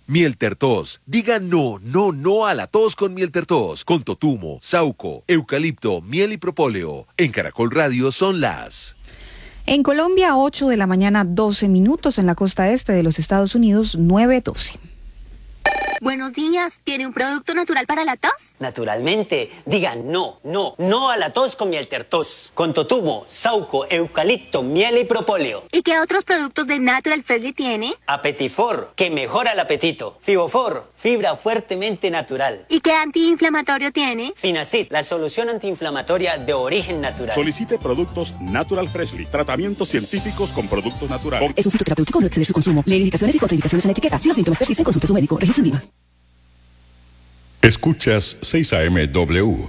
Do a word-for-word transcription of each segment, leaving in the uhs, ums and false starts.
Miel Tertos. Diga no, no, no a la tos con Miel Tertos. Con totumo, sauco, eucalipto, miel y propóleo. En Caracol Radio son las... En Colombia, ocho de la mañana, doce minutos. En la costa este de los Estados Unidos, nueve doce. Buenos días, ¿tiene un producto natural para la tos? Naturalmente, digan no, no, no a la tos con Miel Tertos. Con totumo, sauco, eucalipto, miel y propóleo. ¿Y qué otros productos de Natural Freshly tiene? Apetifor, que mejora el apetito. Fibofor, fibra fuertemente natural. ¿Y qué antiinflamatorio tiene? Finacid, la solución antiinflamatoria de origen natural. Solicite productos Natural Freshly, tratamientos científicos con productos naturales. Es un fitoterapéutico, no exceder su consumo. Lee indicaciones y contraindicaciones en la etiqueta. Si los síntomas persisten, consulte a su médico. Registro en I V A. Escuchas seis A M W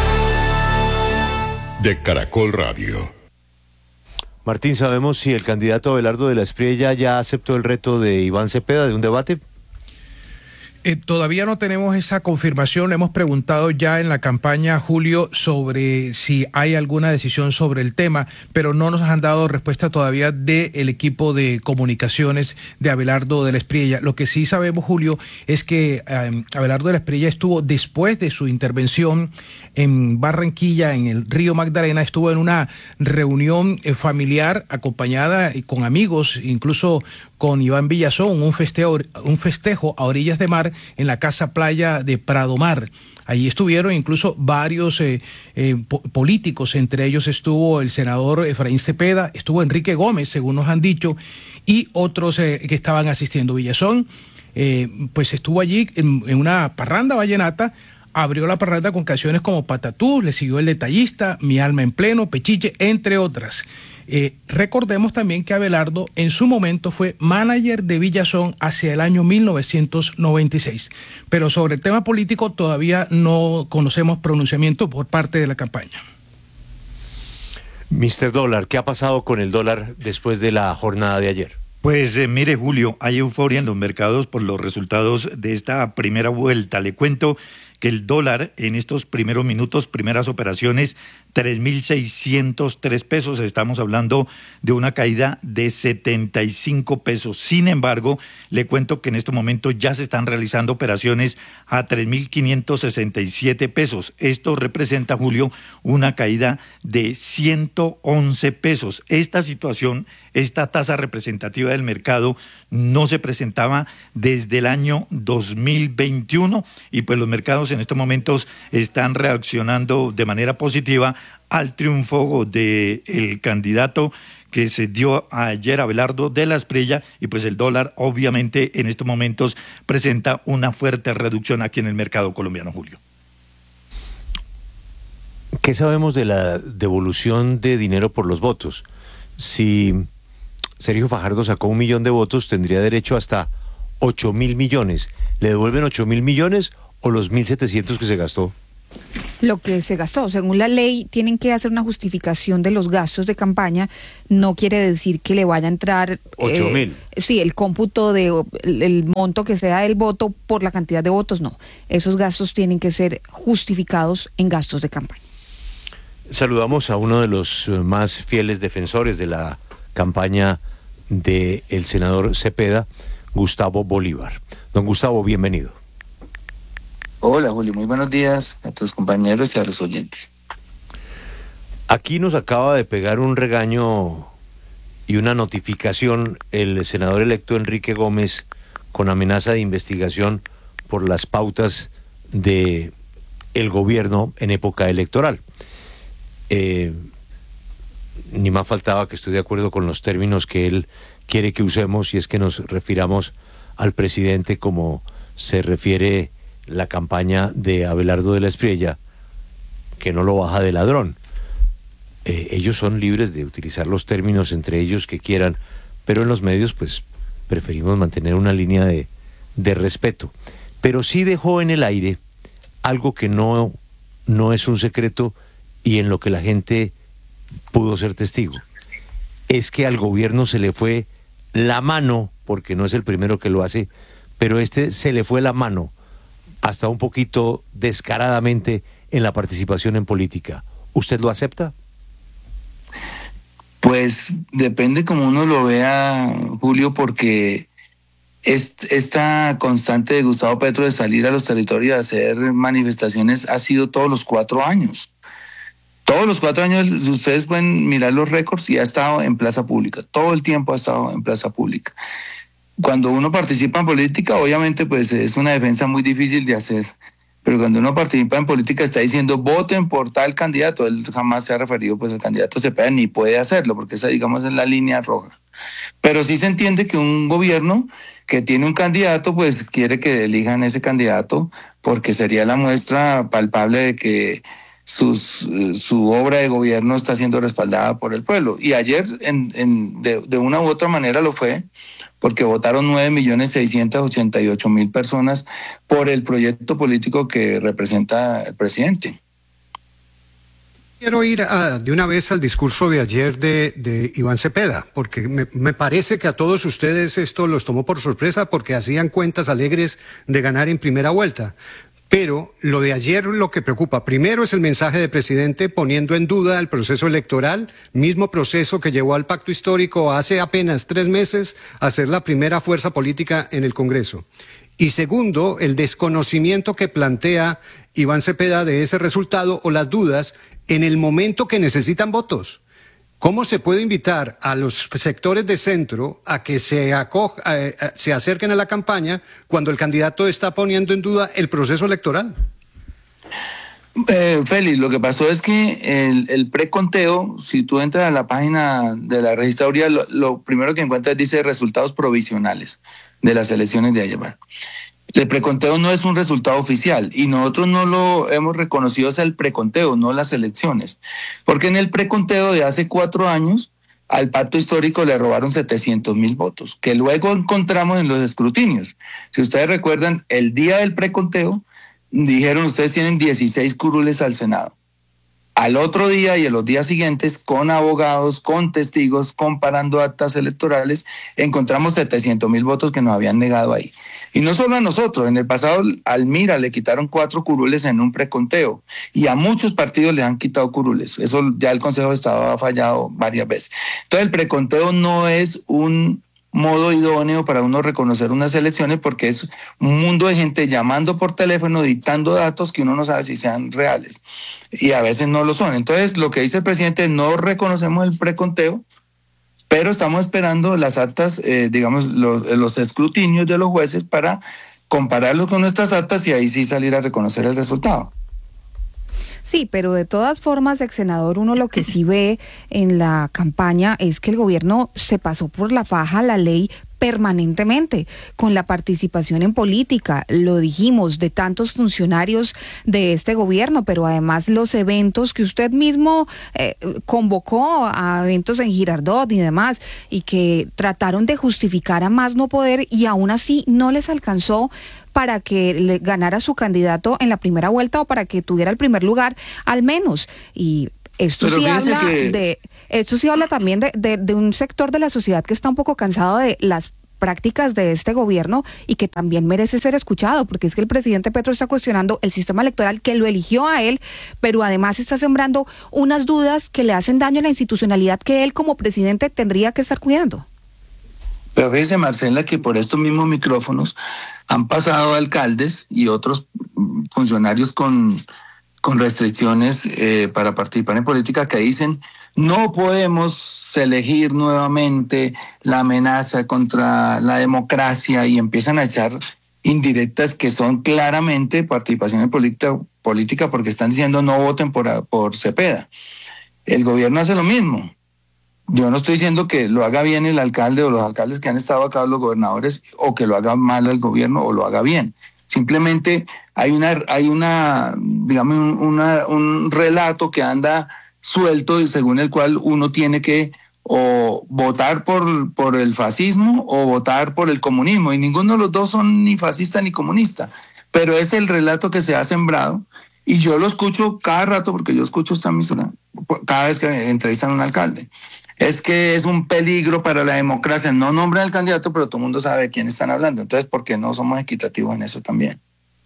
de Caracol Radio. Martín, ¿sabemos si el candidato Abelardo de la Espriella ya aceptó el reto de Iván Cepeda de un debate? Eh, todavía no tenemos esa confirmación. Hemos preguntado ya en la campaña, Julio, sobre si hay alguna decisión sobre el tema, pero no nos han dado respuesta todavía del equipo de comunicaciones de Abelardo de la Espriella. Lo que sí sabemos, Julio, es que eh, Abelardo de la Espriella estuvo, después de su intervención en Barranquilla, en el Río Magdalena, estuvo en una reunión eh, familiar acompañada y con amigos, incluso con Iván Villazón, un festejo, un festejo a orillas de mar en la Casa Playa de Prado Mar. Allí estuvieron incluso varios eh, eh, po- políticos, entre ellos estuvo el senador Efraín Cepeda, estuvo Enrique Gómez, según nos han dicho, y otros eh, que estaban asistiendo. Villazón, eh, pues estuvo allí en, en una parranda vallenata, abrió la parranda con canciones como Patatús, le siguió El Detallista, Mi Alma en Pleno, Pechiche, entre otras. Eh, recordemos también que Abelardo en su momento fue manager de Villazón hacia el año mil novecientos noventa y seis. Pero sobre el tema político todavía no conocemos pronunciamiento por parte de la campaña. mister Dólar, ¿qué ha pasado con el dólar después de la jornada de ayer? Pues eh, mire, Julio, hay euforia en los mercados por los resultados de esta primera vuelta. Le cuento que el dólar en estos primeros minutos, primeras operaciones, tres mil seiscientos tres pesos. Estamos hablando de una caída de setenta y cinco pesos. Sin embargo, le cuento que en este momento ya se están realizando operaciones a tres mil quinientos sesenta y siete pesos. Esto representa, Julio, una caída de ciento once pesos. Esta situación, esta tasa representativa del mercado no se presentaba desde el año dos mil veintiuno y pues los mercados en estos momentos están reaccionando de manera positiva al triunfo del candidato que se dio ayer, Abelardo de la Espriella, y pues el dólar obviamente en estos momentos presenta una fuerte reducción aquí en el mercado colombiano, Julio. ¿Qué sabemos de la devolución de dinero por los votos? Si Sergio Fajardo sacó un millón de votos, tendría derecho hasta ocho mil millones. ¿Le devuelven ocho mil millones o los mil setecientos que se gastó? Lo que se gastó, según la ley, tienen que hacer una justificación de los gastos de campaña. No quiere decir que le vaya a entrar ocho mil. Eh, sí, el cómputo de el, el monto que sea del voto por la cantidad de votos, no. Esos gastos tienen que ser justificados en gastos de campaña. Saludamos a uno de los más fieles defensores de la campaña del senador Cepeda, Gustavo Bolívar. Don Gustavo, bienvenido. Hola, Julio, muy buenos días a tus compañeros y a los oyentes. Aquí nos acaba de pegar un regaño y una notificación el senador electo Enrique Gómez con amenaza de investigación por las pautas de el gobierno en época electoral. Eh, ni más faltaba que estoy de acuerdo con los términos que él quiere que usemos, y es que nos refiramos al presidente como se refiere la campaña de Abelardo de la Espriella, que no lo baja de ladrón. Eh, ellos son libres de utilizar los términos entre ellos que quieran, pero en los medios pues preferimos mantener una línea de, de respeto. Pero sí dejó en el aire algo que no, no es un secreto y en lo que la gente pudo ser testigo. Es que al gobierno se le fue la mano, porque no es el primero que lo hace, pero este se le fue la mano hasta un poquito descaradamente en la participación en política. ¿Usted lo acepta? Pues depende como uno lo vea, Julio, porque esta constante de Gustavo Petro de salir a los territorios a hacer manifestaciones ha sido todos los cuatro años. Todos los cuatro años ustedes pueden mirar los récords y ha estado en plaza pública. Todo el tiempo ha estado en plaza pública. Cuando uno participa en política, obviamente pues es una defensa muy difícil de hacer. Pero cuando uno participa en política está diciendo voten por tal candidato. Él jamás se ha referido pues al candidato Cepeda ni puede hacerlo porque esa digamos es la línea roja. Pero sí se entiende que un gobierno que tiene un candidato pues quiere que elijan ese candidato porque sería la muestra palpable de que sus, su obra de gobierno está siendo respaldada por el pueblo. Y ayer en, en, de, de una u otra manera lo fue, porque votaron nueve millones seiscientos ochenta y ocho mil personas por el proyecto político que representa el presidente. Quiero ir a, de una vez al discurso de ayer de, de Iván Cepeda, porque me, me parece que a todos ustedes esto los tomó por sorpresa porque hacían cuentas alegres de ganar en primera vuelta. Pero lo de ayer lo que preocupa primero es el mensaje del presidente poniendo en duda el proceso electoral, mismo proceso que llevó al pacto histórico hace apenas tres meses a ser la primera fuerza política en el Congreso. Y segundo, el desconocimiento que plantea Iván Cepeda de ese resultado o las dudas en el momento que necesitan votos. ¿Cómo se puede invitar a los sectores de centro a que se, acoja, eh, se acerquen a la campaña cuando el candidato está poniendo en duda el proceso electoral? Eh, Félix, lo que pasó es que el, el preconteo, si tú entras a la página de la registraduría, lo, lo primero que encuentras dice resultados provisionales de las elecciones de ayer. El preconteo no es un resultado oficial y nosotros no lo hemos reconocido, es el preconteo, no las elecciones. Porque en el preconteo de hace cuatro años al pacto histórico le robaron setecientos mil votos, que luego encontramos en los escrutinios. Si ustedes recuerdan, el día del preconteo dijeron ustedes tienen dieciséis curules al Senado. Al otro día y en los días siguientes, con abogados, con testigos, comparando actas electorales, encontramos setecientos mil votos que nos habían negado ahí. Y no solo a nosotros, en el pasado al Mira le quitaron cuatro curules en un preconteo y a muchos partidos le han quitado curules. Eso ya el Consejo de Estado ha fallado varias veces. Entonces el preconteo no es un modo idóneo para uno reconocer unas elecciones porque es un mundo de gente llamando por teléfono, dictando datos que uno no sabe si sean reales y a veces no lo son. Entonces lo que dice el presidente, no reconocemos el preconteo, pero estamos esperando las actas, eh, digamos, los, los escrutinios de los jueces para compararlos con nuestras actas y ahí sí salir a reconocer el resultado. Sí, pero de todas formas, ex senador, uno lo que sí ve en la campaña es que el gobierno se pasó por la faja la ley permanentemente, con la participación en política, lo dijimos, de tantos funcionarios de este gobierno, pero además los eventos que usted mismo eh, convocó a eventos en Girardot y demás, y que trataron de justificar a más no poder y aún así no les alcanzó para que le ganara su candidato en la primera vuelta o para que tuviera el primer lugar al menos. Y esto Pero sí habla que... de, esto sí habla también de, de, de un sector de la sociedad que está un poco cansado de las prácticas de este gobierno y que también merece ser escuchado, porque es que el presidente Petro está cuestionando el sistema electoral que lo eligió a él, pero además está sembrando unas dudas que le hacen daño a la institucionalidad que él como presidente tendría que estar cuidando. Pero fíjese, Marcela, que por estos mismos micrófonos han pasado alcaldes y otros funcionarios con, con restricciones eh, para participar en política que dicen no podemos elegir nuevamente la amenaza contra la democracia y empiezan a echar indirectas que son claramente participación en política, política porque están diciendo no voten por, por Cepeda. El gobierno hace lo mismo. Yo no estoy diciendo que lo haga bien el alcalde o los alcaldes que han estado acá, los gobernadores, o que lo haga mal el gobierno o lo haga bien. Simplemente hay una, hay una, digamos, una, un relato que anda suelto según el cual uno tiene que o votar por, por el fascismo o votar por el comunismo. Y ninguno de los dos son ni fascista ni comunista. Pero es el relato que se ha sembrado y yo lo escucho cada rato porque yo escucho esta emisora cada vez que entrevistan a un alcalde. Es que es un peligro para la democracia. No nombran al candidato, pero todo el mundo sabe de quién están hablando. Entonces, ¿por qué no somos equitativos en eso también?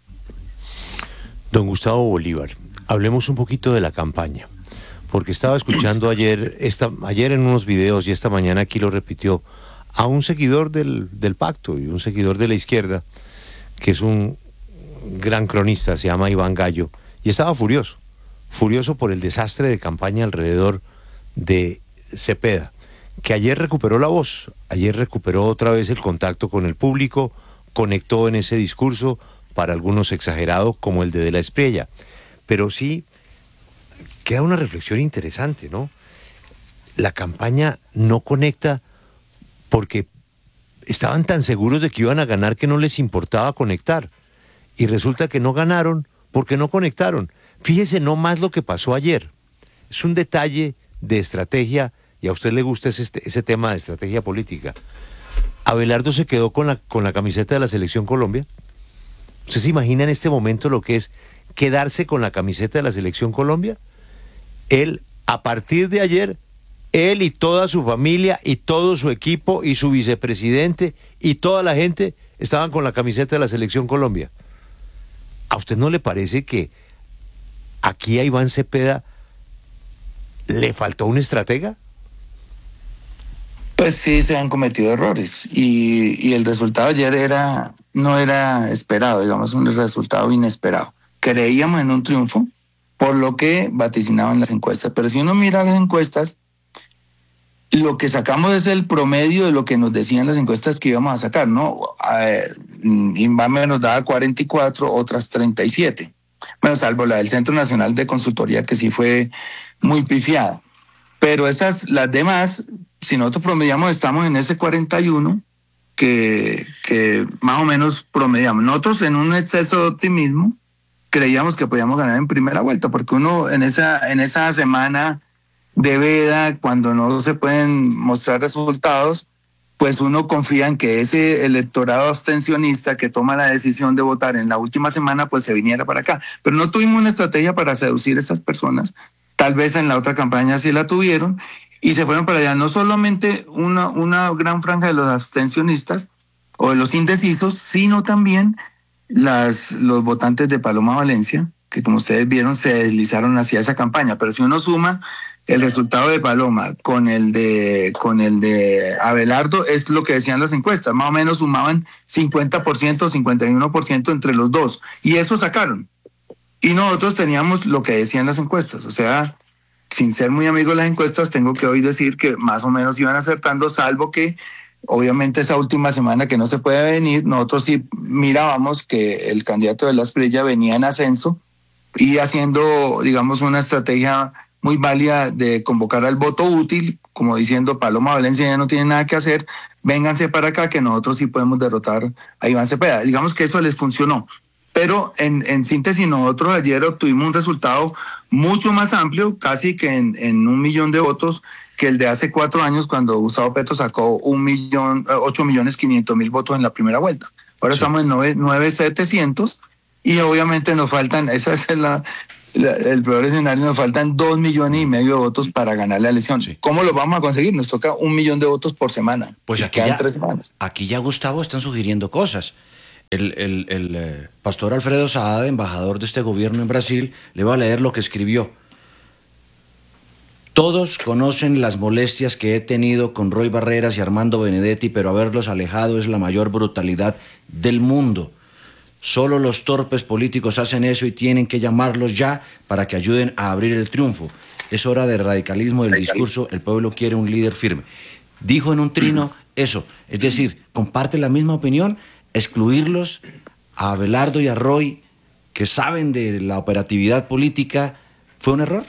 Don Gustavo Bolívar, hablemos un poquito de la campaña, porque estaba escuchando ayer, esta, ayer en unos videos y esta mañana aquí lo repitió a un seguidor del, del pacto y un seguidor de la izquierda, que es un gran cronista, se llama Iván Gallo, y estaba furioso, furioso por el desastre de campaña alrededor de Cepeda, que ayer recuperó la voz, ayer recuperó otra vez el contacto con el público, conectó en ese discurso, para algunos exagerado, como el de De la Espriella, pero sí queda una reflexión interesante, ¿no? La campaña no conecta porque estaban tan seguros de que iban a ganar que no les importaba conectar. Y resulta que no ganaron porque no conectaron. Fíjese no más lo que pasó ayer. Es un detalle de estrategia, y a usted le gusta ese, ese tema de estrategia política. Abelardo se quedó con la, con la camiseta de la Selección Colombia. ¿Usted se imagina en este momento lo que es quedarse con la camiseta de la Selección Colombia? Él, a partir de ayer, él y toda su familia y todo su equipo y su vicepresidente y toda la gente estaban con la camiseta de la Selección Colombia. ¿A usted no le parece que aquí a Iván Cepeda le faltó un estratega? Pues sí, se han cometido errores y, y el resultado ayer era no era esperado, digamos, un resultado inesperado. Creíamos en un triunfo por lo que vaticinaban las encuestas, pero si uno mira las encuestas, lo que sacamos es el promedio de lo que nos decían las encuestas que íbamos a sacar, ¿no? Inbame nos daba cuarenta y cuatro, otras treinta y siete. Bueno, salvo la del Centro Nacional de Consultoría, que sí fue muy pifiada. Pero esas, las demás, si nosotros promediamos, estamos en ese cuarenta y uno que, que más o menos promediamos. Nosotros, en un exceso de optimismo, creíamos que podíamos ganar en primera vuelta, porque uno en esa, en esa semana de veda, cuando no se pueden mostrar resultados, pues uno confía en que ese electorado abstencionista que toma la decisión de votar en la última semana, pues se viniera para acá. Pero no tuvimos una estrategia para seducir a esas personas. Tal vez en la otra campaña sí la tuvieron y se fueron para allá. No solamente una, una gran franja de los abstencionistas o de los indecisos, sino también las, los votantes de Paloma Valencia, que como ustedes vieron se deslizaron hacia esa campaña. Pero si uno suma el resultado de Paloma con el de con el de Abelardo, es lo que decían las encuestas, más o menos sumaban cincuenta por ciento, cincuenta y uno por ciento entre los dos, y eso sacaron. Y nosotros teníamos lo que decían las encuestas, o sea, sin ser muy amigo de las encuestas, tengo que hoy decir que más o menos iban acertando, salvo que obviamente esa última semana que no se puede venir, nosotros sí mirábamos que el candidato de la Espriella venía en ascenso y haciendo, digamos, una estrategia muy válida de convocar al voto útil, como diciendo Paloma Valencia ya no tiene nada que hacer, vénganse para acá que nosotros sí podemos derrotar a Iván Cepeda. Digamos que eso les funcionó. Pero en, en síntesis, nosotros ayer obtuvimos un resultado mucho más amplio, casi que en, en un millón de votos, que el de hace cuatro años cuando Gustavo Petro sacó un millón, ocho millones quinientos mil votos en la primera vuelta. Ahora sí. Estamos en nueve, nueve setecientos y obviamente nos faltan, esa es la... el peor escenario, nos faltan dos millones y medio de votos para ganar la elección. Sí. ¿Cómo lo vamos a conseguir? Nos toca un millón de votos por semana. Pues aquí ya, tres semanas. Aquí ya, Gustavo, están sugiriendo cosas. El, el, el eh, pastor Alfredo Saada, embajador de este gobierno en Brasil, le va a leer lo que escribió. Todos conocen las molestias que he tenido con Roy Barreras y Armando Benedetti, pero haberlos alejado es la mayor brutalidad del mundo. Solo los torpes políticos hacen eso y tienen que llamarlos ya para que ayuden a abrir el triunfo. Es hora del radicalismo del discurso, el pueblo quiere un líder firme. Dijo en un trino eso, es decir, comparte la misma opinión, excluirlos a Abelardo y a Roy, que saben de la operatividad política, ¿fue un error?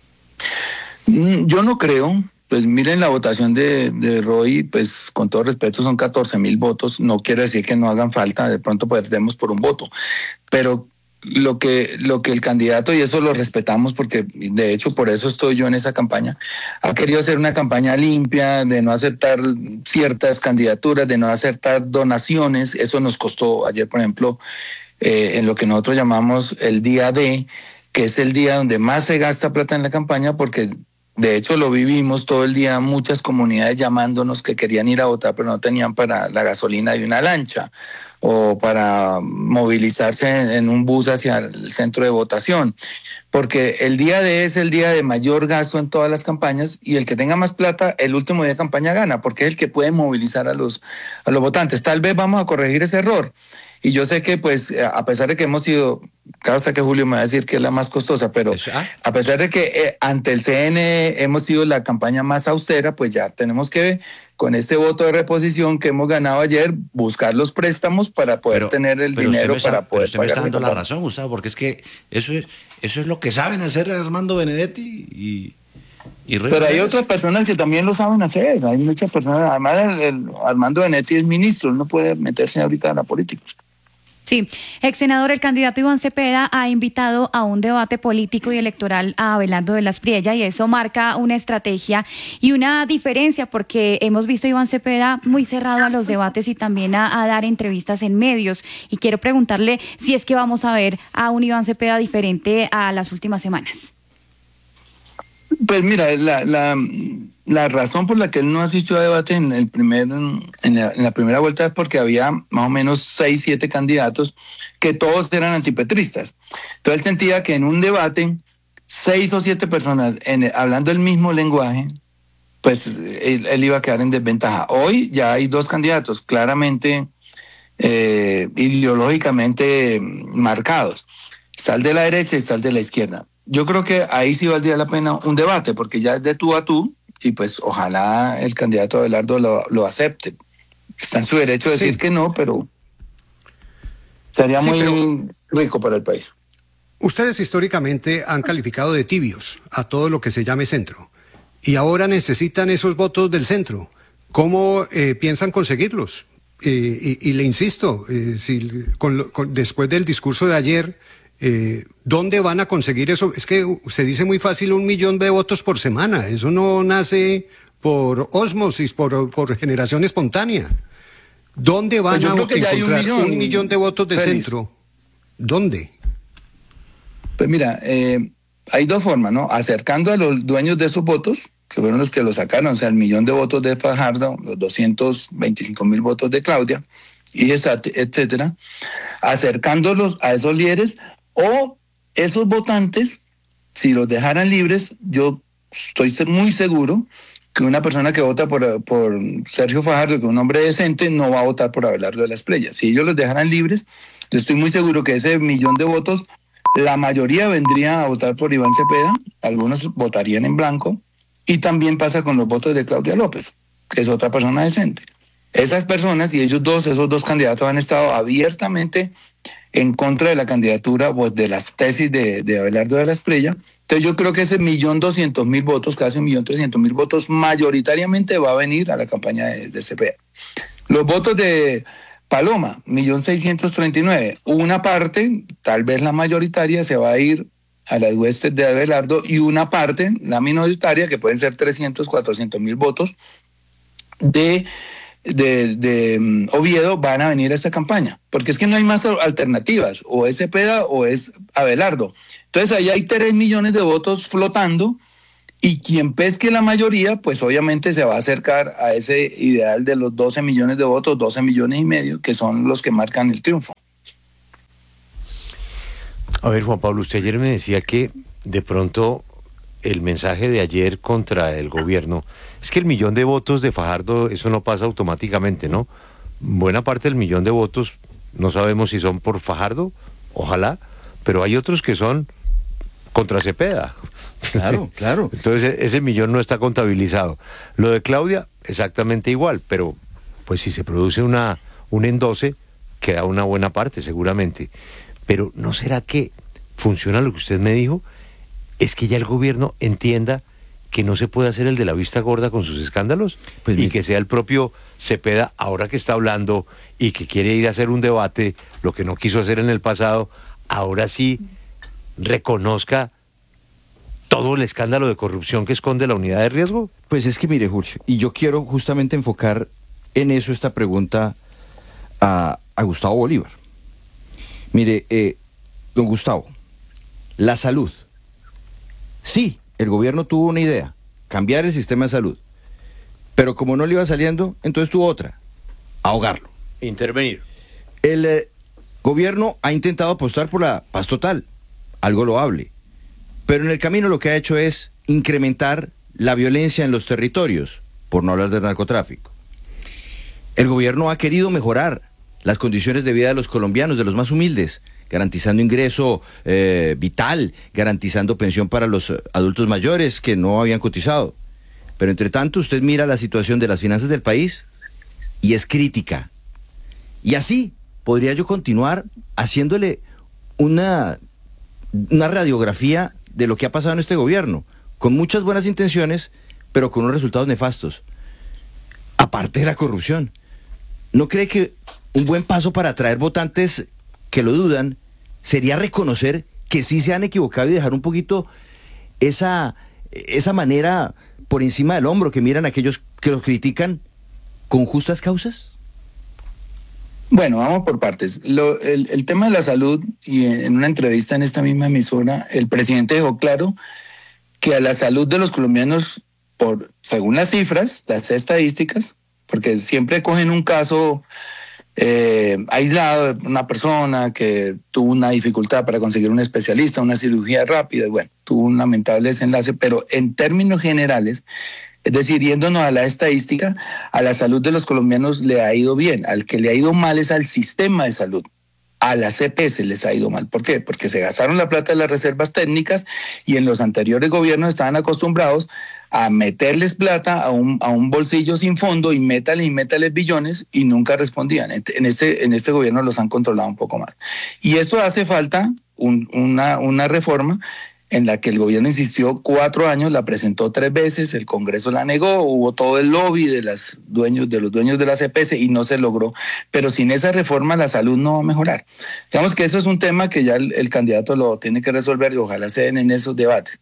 Yo no creo. Pues miren la votación de, de Roy, pues con todo respeto son catorce mil votos, no quiero decir que no hagan falta, de pronto perdemos por un voto, pero lo que, lo que el candidato, y eso lo respetamos porque de hecho por eso estoy yo en esa campaña, ha querido hacer una campaña limpia, de no aceptar ciertas candidaturas, de no aceptar donaciones, eso nos costó ayer, por ejemplo, eh, en lo que nosotros llamamos el día D, que es el día donde más se gasta plata en la campaña porque de hecho lo vivimos todo el día, muchas comunidades llamándonos que querían ir a votar, pero no tenían para la gasolina de una lancha o para movilizarse en, en un bus hacia el centro de votación. Porque el día D es el día de mayor gasto en todas las campañas y el que tenga más plata, el último día de campaña gana, porque es el que puede movilizar a los, a los votantes. Tal vez vamos a corregir ese error. Y yo sé que, pues, a pesar de que hemos sido, claro, hasta que Julio me va a decir que es la más costosa, pero a pesar de que eh, ante el C N hemos sido la campaña más austera, pues ya tenemos que, con este voto de reposición que hemos ganado ayer, buscar los préstamos para poder Pero- tener el pero usted dinero me está- para pero poder usted me está pagar dando la campaña. razón, Gustavo, porque es que eso es, eso es lo que saben hacer Armando Benedetti y, y Roy Pero hay Barreras. otras personas que también lo saben hacer. Hay muchas personas. Además, el, el Armando Benedetti es ministro, él no puede meterse ahorita en la política. Sí, ex senador, el candidato Iván Cepeda ha invitado a un debate político y electoral a Abelardo de la Espriella y eso marca una estrategia y una diferencia porque hemos visto a Iván Cepeda muy cerrado a los debates y también a, a dar entrevistas en medios y quiero preguntarle si es que vamos a ver a un Iván Cepeda diferente a las últimas semanas. Pues mira, la, la, la razón por la que él no asistió a debate en el primer en la, en la primera vuelta es porque había más o menos seis, siete candidatos que todos eran antipetristas. Entonces él sentía que en un debate, seis o siete personas en, hablando el mismo lenguaje, pues él, él iba a quedar en desventaja. Hoy ya hay dos candidatos claramente eh, ideológicamente marcados. Está el de la derecha y está el de la izquierda. Yo creo que ahí sí valdría la pena un debate, porque ya es de tú a tú, y pues ojalá el candidato Abelardo lo, lo acepte. Está en su derecho de Sí. decir que no, pero sería Sí, muy pero- rico para el país. Ustedes históricamente han calificado de tibios a todo lo que se llame centro y ahora necesitan esos votos del centro. ¿Cómo eh, piensan conseguirlos? Eh, y, y le insisto, eh, si, con lo- con- después del discurso de ayer, eh, ¿dónde van a conseguir eso? Es que usted dice muy fácil un millón de votos por semana. Eso no nace por ósmosis, por, por generación espontánea. ¿Dónde van Pues yo a creo que ya hay un encontrar millón, un millón de votos de Félix. centro? ¿Dónde? Pues mira, eh, hay dos formas, ¿no? Acercando a los dueños de esos votos, que fueron los que lo sacaron, o sea, el millón de votos de Fajardo, los doscientos veinticinco mil votos de Claudia, y esa- etcétera, acercándolos a esos líderes o esos votantes, si los dejaran libres, yo estoy se- muy seguro que una persona que vota por, por Sergio Fajardo, que es un hombre decente, no va a votar por Abelardo de la Espriella. Si ellos los dejaran libres, yo estoy muy seguro que ese millón de votos, la mayoría vendría a votar por Iván Cepeda, algunos votarían en blanco, y también pasa con los votos de Claudia López, que es otra persona decente. Esas personas y ellos dos, esos dos candidatos han estado abiertamente en contra de la candidatura, pues de las tesis de, de Abelardo de la Espriella. Entonces yo creo que ese millón doscientos mil votos, casi un millón trescientos mil votos, mayoritariamente va a venir a la campaña de, de Cepeda. Los votos de Paloma, millón seiscientos treinta y nueve. Una parte, tal vez la mayoritaria, se va a ir a las huestes de Abelardo y una parte, la minoritaria, que pueden ser trescientos, cuatrocientos mil votos, de, de, de um, Oviedo van a venir a esta campaña. Porque es que no hay más alternativas, o es Cepeda o es Abelardo. Entonces ahí hay tres millones de votos flotando y quien pesque la mayoría, pues obviamente se va a acercar a ese ideal de los doce millones de votos, doce millones y medio, que son los que marcan el triunfo. A ver, Juan Pablo, usted ayer me decía que de pronto el mensaje de ayer contra el gobierno es que el millón de votos de Fajardo, eso no pasa automáticamente, ¿no? Buena parte del millón de votos no sabemos si son por Fajardo, ojalá, pero hay otros que son contra Cepeda. Claro, claro. Entonces ese millón no está contabilizado. Lo de Claudia, exactamente igual, pero pues si se produce una un endose, queda una buena parte seguramente. Pero ¿no será que funciona lo que usted me dijo? Es que ya el gobierno entienda que no se puede hacer el de la vista gorda con sus escándalos Pues y mire. que sea el propio Cepeda, ahora que está hablando y que quiere ir a hacer un debate, lo que no quiso hacer en el pasado, ahora sí reconozca todo el escándalo de corrupción que esconde la unidad de riesgo. Pues es que mire, Julio, y yo quiero justamente enfocar en eso esta pregunta a, a Gustavo Bolívar. Mire, eh, don Gustavo, la salud. Sí, el gobierno tuvo una idea, cambiar el sistema de salud. Pero como no le iba saliendo, entonces tuvo otra, ahogarlo. Intervenir. El eh, gobierno ha intentado apostar por la paz total, algo loable. Pero en el camino lo que ha hecho es incrementar la violencia en los territorios, por no hablar del narcotráfico. El gobierno ha querido mejorar las condiciones de vida de los colombianos, de los más humildes, garantizando ingreso eh, vital, garantizando pensión para los adultos mayores que no habían cotizado. Pero entre tanto usted mira la situación de las finanzas del país y es crítica. Y así podría yo continuar haciéndole una, una radiografía de lo que ha pasado en este gobierno, con muchas buenas intenciones, pero con unos resultados nefastos. Aparte de la corrupción. ¿No cree que un buen paso para atraer votantes que lo dudan sería reconocer que sí se han equivocado y dejar un poquito esa, esa manera por encima del hombro que miran a aquellos que los critican con justas causas? Bueno, vamos por partes. Lo, el, el tema de la salud, y en una entrevista en esta misma emisora, el presidente dejó claro que a la salud de los colombianos, por según las cifras, las estadísticas, porque siempre cogen un caso eh, aislado de una persona que tuvo una dificultad para conseguir un especialista, una cirugía rápida, y bueno, tuvo un lamentable desenlace, pero en términos generales, es decir, yéndonos a la estadística, a la salud de los colombianos le ha ido bien. Al que le ha ido mal es al sistema de salud. A las E P S les ha ido mal. ¿Por qué? Porque se gastaron la plata de las reservas técnicas y en los anteriores gobiernos estaban acostumbrados a meterles plata a un, a un bolsillo sin fondo y métales y métales billones y nunca respondían. En este, en este gobierno los han controlado un poco más. Y esto hace falta un, una, una reforma en la que el gobierno insistió cuatro años, la presentó tres veces, el Congreso la negó, hubo todo el lobby de, las dueños, de los dueños de las E P S y no se logró. Pero sin esa reforma la salud no va a mejorar. Digamos que eso es un tema que ya el, el candidato lo tiene que resolver y ojalá se den en esos debates.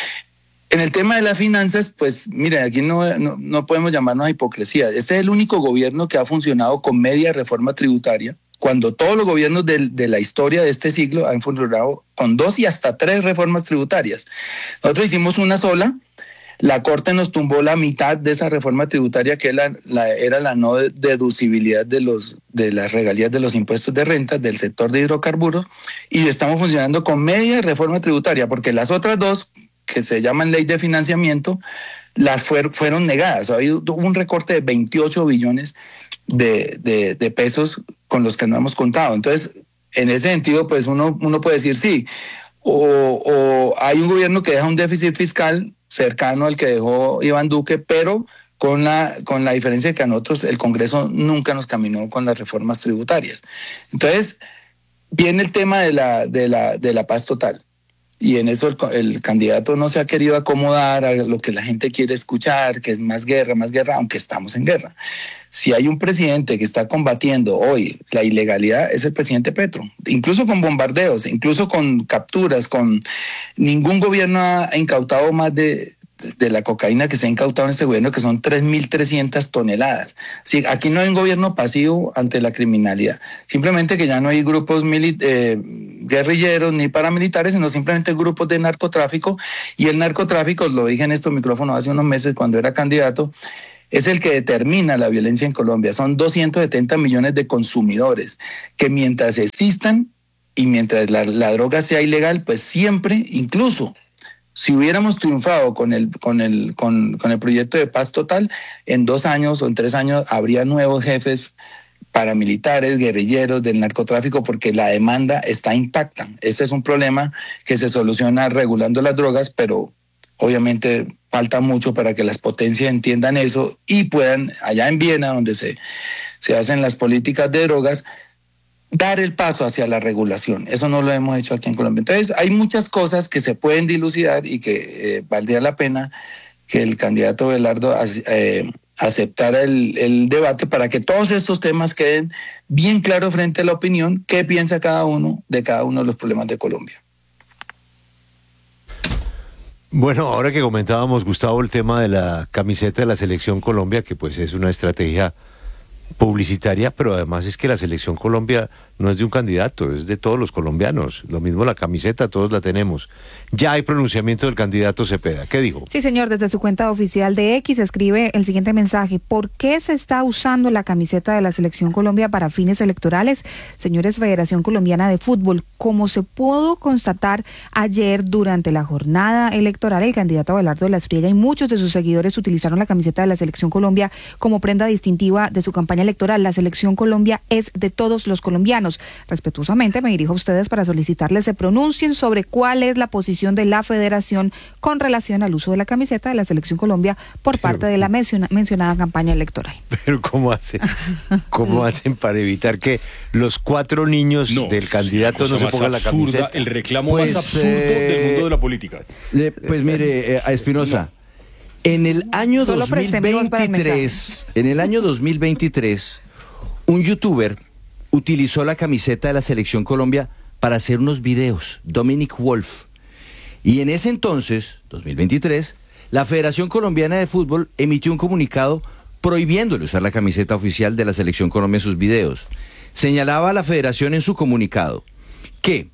En el tema de las finanzas, pues miren, aquí no, no, no podemos llamarnos a hipocresía. Este es el único gobierno que ha funcionado con media reforma tributaria, cuando todos los gobiernos de, de la historia de este siglo han funcionado con dos y hasta tres reformas tributarias. Nosotros hicimos una sola, la Corte nos tumbó la mitad de esa reforma tributaria, que era la, era la no deducibilidad de, los, de las regalías de los impuestos de renta del sector de hidrocarburos, y estamos funcionando con media reforma tributaria, porque las otras dos, que se llaman ley de financiamiento, las fuer, fueron negadas. Ha habido un recorte de veintiocho billones de, de, de pesos con los que no hemos contado. Entonces, en ese sentido, pues uno, uno puede decir sí, o, o hay un gobierno que deja un déficit fiscal cercano al que dejó Iván Duque, pero con la, con la diferencia de que a nosotros el Congreso nunca nos caminó con las reformas tributarias. Entonces, viene el tema de la, de la, de la paz total. Y en eso el, el candidato no se ha querido acomodar a lo que la gente quiere escuchar, que es más guerra, más guerra, aunque estamos en guerra. Si hay un presidente que está combatiendo hoy la ilegalidad, es el presidente Petro. Incluso con bombardeos, incluso con capturas, con ningún gobierno ha incautado más de, de la cocaína que se ha incautado en este gobierno, que son tres mil trescientas toneladas. Sí, aquí no hay un gobierno pasivo ante la criminalidad. Simplemente que ya no hay grupos mili- eh, guerrilleros ni paramilitares, sino simplemente grupos de narcotráfico. Y el narcotráfico, lo dije en estos micrófonos hace unos meses cuando era candidato, es el que determina la violencia en Colombia. Son doscientos setenta millones de consumidores que mientras existan y mientras la, la droga sea ilegal, pues siempre, incluso si hubiéramos triunfado con el, con el, con, con el proyecto de paz total, en dos años o en tres años habría nuevos jefes paramilitares, guerrilleros del narcotráfico, porque la demanda está intacta. Ese es un problema que se soluciona regulando las drogas, pero obviamente falta mucho para que las potencias entiendan eso y puedan, allá en Viena, donde se, se hacen las políticas de drogas, dar el paso hacia la regulación. Eso no lo hemos hecho aquí en Colombia. Entonces, hay muchas cosas que se pueden dilucidar y que eh, valdría la pena que el candidato Belardo eh, aceptara el, el debate para que todos estos temas queden bien claros frente a la opinión, qué piensa cada uno de cada uno de los problemas de Colombia. Bueno, ahora que comentábamos, Gustavo, el tema de la camiseta de la Selección Colombia, que pues es una estrategia publicitaria, pero además es que la Selección Colombia no es de un candidato, es de todos los colombianos. Lo mismo la camiseta, todos la tenemos. Ya hay pronunciamiento del candidato Cepeda. ¿Qué dijo? Sí, señor, desde su cuenta oficial de X escribe el siguiente mensaje. ¿Por qué se está usando la camiseta de la Selección Colombia para fines electorales? Señores, Federación Colombiana de Fútbol, como se pudo constatar ayer durante la jornada electoral, el candidato Abelardo de la Espriella y muchos de sus seguidores utilizaron la camiseta de la Selección Colombia como prenda distintiva de su campaña electoral. La Selección Colombia es de todos los colombianos. Respetuosamente me dirijo a ustedes para solicitarles se pronuncien sobre cuál es la posición de la Federación con relación al uso de la camiseta de la Selección Colombia por parte de la menciona, mencionada campaña electoral. Pero ¿cómo hacen? ¿Cómo hacen para evitar que los cuatro niños no, del candidato no se pongan la camiseta? El reclamo pues, más absurdo eh, del mundo de la política. Le, pues mire, eh, a Espinosa, no. en el año Solo dos mil veintitrés, en el año dos mil veintitrés, un youtuber utilizó la camiseta de la Selección Colombia para hacer unos videos, Dominic Wolf. Y en ese entonces, dos mil veintitrés, la Federación Colombiana de Fútbol emitió un comunicado prohibiéndole usar la camiseta oficial de la Selección Colombia en sus videos. Señalaba a la Federación en su comunicado que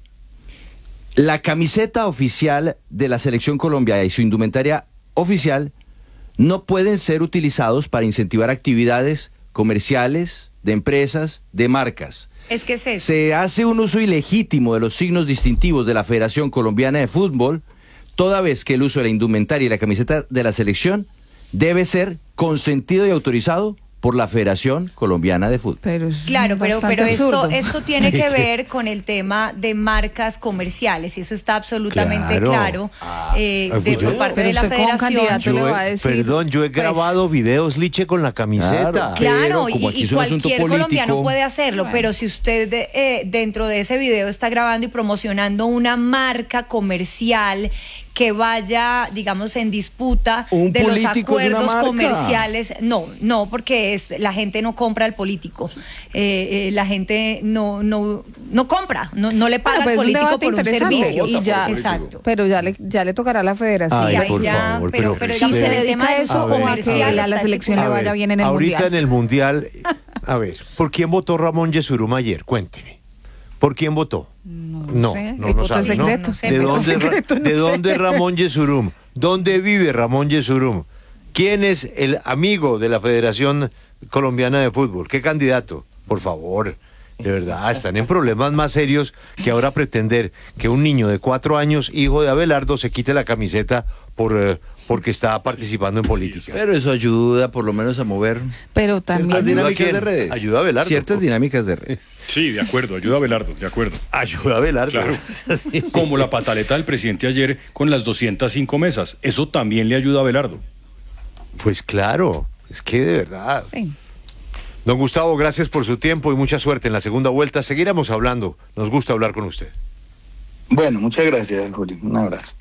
la camiseta oficial de la Selección Colombia y su indumentaria oficial no pueden ser utilizados para incentivar actividades comerciales, de empresas, de marcas. Es que es eso. Se hace un uso ilegítimo de los signos distintivos de la Federación Colombiana de Fútbol, toda vez que el uso de la indumentaria y la camiseta de la selección debe ser consentido y autorizado por la Federación Colombiana de Fútbol. Pero claro, pero, pero esto, esto tiene que ver con el tema de marcas comerciales y eso está absolutamente claro, claro ah, eh, de, por parte de la Federación. Yo he, perdón, yo he grabado pues, videos, Liche, con la camiseta. Claro, y, y cualquier colombiano puede hacerlo, bueno. Pero si usted eh, dentro de ese video está grabando y promocionando una marca comercial que vaya, digamos, en disputa ¿Un de los acuerdos de comerciales. No, no, porque es la gente no compra al político. Eh, eh, la gente no no no compra, no, no le paga bueno, pues al político por un servicio. Y ya, exacto. Pero ya le, ya le tocará a la Federación. Ay, sí, por ya, favor, pero, pero, pero, pero si se dedica a eso o a que a la selección le vaya bien en el ahorita Mundial. En el Mundial, a ver, ¿por quién votó Ramón Yesurum ayer? Cuénteme. ¿Por quién votó? No, no, sé. no, no sabe, secreto. ¿no? ¿De dónde, secreto, no ¿de dónde Ramón Yesurum? ¿Dónde vive Ramón Yesurum? ¿Quién es el amigo de la Federación Colombiana de Fútbol? ¿Qué candidato? Por favor, de verdad, están en problemas más serios que ahora pretender que un niño de cuatro años, hijo de Abelardo, se quite la camiseta por... Eh, porque está participando en política. Pero eso ayuda por lo menos a mover pero también ciertas dinámicas de redes. Ayuda a Abelardo. Ciertas por... dinámicas de redes. Sí, de acuerdo, ayuda a Abelardo, de acuerdo. Ayuda a Abelardo. Claro. Como la pataleta del presidente ayer con las doscientas cinco mesas. Eso también le ayuda a Abelardo. Pues claro, es que de verdad. Sí. Don Gustavo, gracias por su tiempo y mucha suerte en la segunda vuelta. Seguiremos hablando. Nos gusta hablar con usted. Bueno, muchas gracias, Julio. Un abrazo.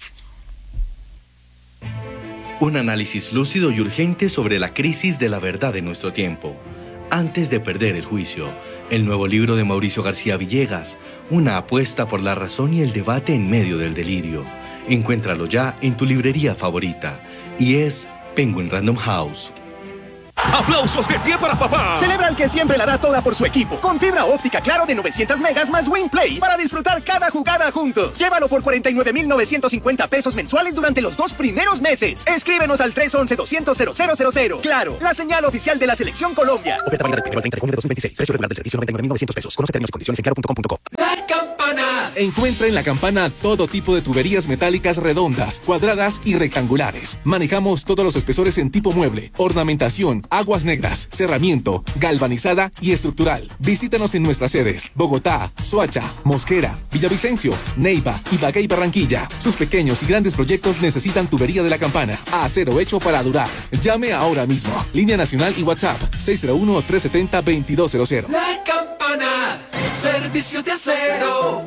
Un análisis lúcido y urgente sobre la crisis de la verdad de nuestro tiempo. Antes de perder el juicio, el nuevo libro de Mauricio García Villegas, una apuesta por la razón y el debate en medio del delirio. Encuéntralo ya en tu librería favorita y es Penguin Random House. ¡Aplausos de pie para papá! Celebra al que siempre la da toda por su equipo. Con fibra óptica Claro de novecientos megas más WinPlay para disfrutar cada jugada juntos. Llévalo por cuarenta y nueve mil novecientos cincuenta pesos mensuales durante los dos primeros meses. Escríbenos al tres once, doscientos, cero cero cero cero. Claro, la señal oficial de la Selección Colombia. Oferta válida del primero al treinta de junio de dos mil veintiséis. Precio regular del servicio noventa y nueve mil novecientos pesos. Conoce términos y condiciones en claro punto com punto co. ¡La Campana! Encuentra en La Campana todo tipo de tuberías metálicas redondas, cuadradas y rectangulares. Manejamos todos los espesores en tipo mueble, ornamentación, aguas negras, cerramiento, galvanizada y estructural. Visítanos en nuestras sedes: Bogotá, Soacha, Mosquera, Villavicencio, Neiva, Ibagué y Barranquilla. Sus pequeños y grandes proyectos necesitan tubería de La Campana. Acero hecho para durar. Llame ahora mismo. Línea nacional y WhatsApp seis cero uno, tres siete cero, veintidós cero cero. La Campana, servicio de acero.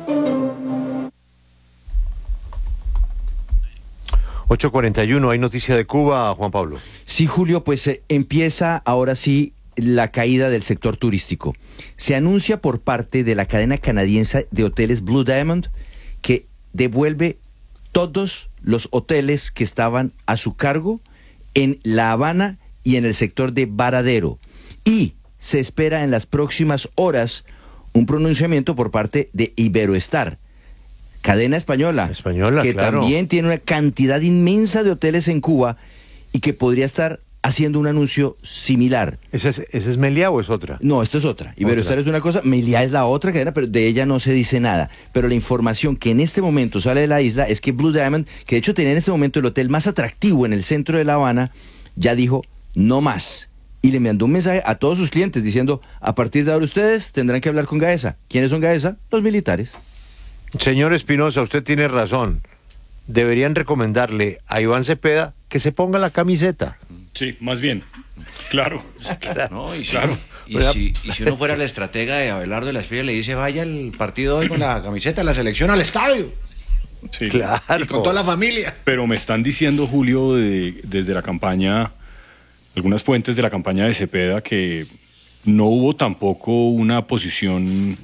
ocho cuarenta y uno, hay noticia de Cuba, Juan Pablo. Sí, Julio, pues eh, empieza ahora sí la caída del sector turístico. Se anuncia por parte de la cadena canadiense de hoteles Blue Diamond que devuelve todos los hoteles que estaban a su cargo en La Habana y en el sector de Varadero. Y se espera en las próximas horas un pronunciamiento por parte de Iberoestar, cadena española, española que claro. también tiene una cantidad inmensa de hoteles en Cuba y que podría estar haciendo un anuncio similar. ¿Esa es, esa es Meliá o es otra? No, esta es otra. Iberoestar es una cosa, Meliá es la otra cadena, pero de ella no se dice nada. Pero la información que en este momento sale de la isla es que Blue Diamond, que de hecho tenía en este momento el hotel más atractivo en el centro de La Habana, ya dijo no más. Y le mandó un mensaje a todos sus clientes diciendo, a partir de ahora ustedes tendrán que hablar con Gaesa. ¿Quiénes son Gaesa? Los militares. Señor Espinosa, usted tiene razón. Deberían recomendarle a Iván Cepeda que se ponga la camiseta. Sí, más bien. Claro. claro. No, y, si, claro. y, si, y si uno fuera la estratega de Abelardo de la Espriella, le dice, vaya al partido hoy con la camiseta de la selección al estadio. Sí, claro. Y con toda la familia. Pero me están diciendo, Julio, de, desde la campaña, algunas fuentes de la campaña de Cepeda, que no hubo tampoco una posición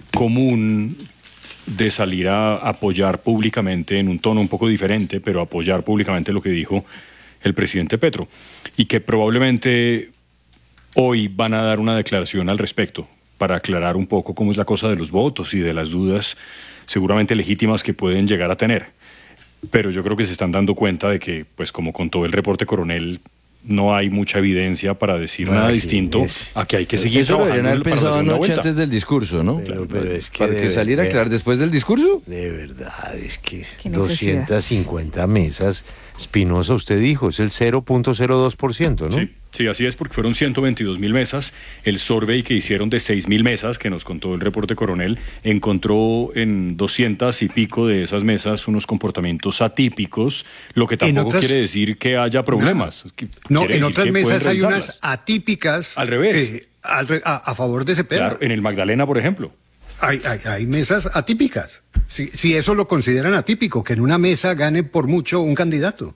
común de salir a apoyar públicamente, en un tono un poco diferente, pero apoyar públicamente lo que dijo el presidente Petro, y que probablemente hoy van a dar una declaración al respecto para aclarar un poco cómo es la cosa de los votos y de las dudas seguramente legítimas que pueden llegar a tener. Pero yo creo que se están dando cuenta de que, pues como contó el reporte Coronel, no hay mucha evidencia para decir Bueno, nada distinto es, a que hay que seguir eso trabajando lo deberían haber para la pensado segunda anoche vuelta. antes del discurso, ¿no? Pero, pero es que para de que saliera a ver- aclarar después del discurso. De verdad, es que Qué necesidad. doscientas cincuenta mesas. Espinosa, usted dijo, es el cero punto cero dos por ciento, ¿no? Sí, sí, así es, porque fueron ciento veintidós mil mesas. El survey que hicieron de seis mil mesas, que nos contó el reporte Coronel, encontró en doscientas y pico de esas mesas unos comportamientos atípicos, lo que tampoco otras- quiere decir que haya problemas. Que- No, quiere en decir otras que mesas pueden hay unas revisarlas. atípicas. Al revés. eh, al re- a, a favor de Cepeda. Claro, en el Magdalena, por ejemplo. Hay, hay, hay mesas atípicas. Si, si eso lo consideran atípico, que en una mesa gane por mucho un candidato.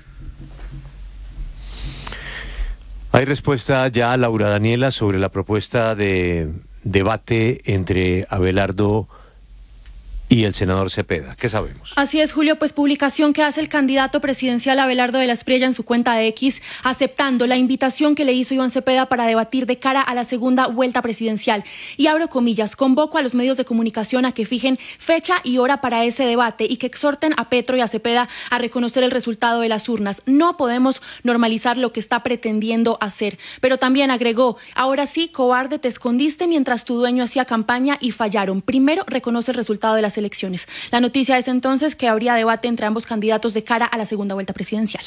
Hay respuesta ya, Laura Daniela, sobre la propuesta de debate entre Abelardo y el senador Cepeda. ¿Qué sabemos? Así es, Julio, pues publicación que hace el candidato presidencial Abelardo de la Espriella en su cuenta de X, aceptando la invitación que le hizo Iván Cepeda para debatir de cara a la segunda vuelta presidencial. Y abro comillas, convoco a los medios de comunicación a que fijen fecha y hora para ese debate y que exhorten a Petro y a Cepeda a reconocer el resultado de las urnas. No podemos normalizar lo que está pretendiendo hacer. Pero también agregó, ahora sí, cobarde, te escondiste mientras tu dueño hacía campaña y fallaron. Primero reconoce el resultado de las elecciones. La noticia es entonces que habría debate entre ambos candidatos de cara a la segunda vuelta presidencial.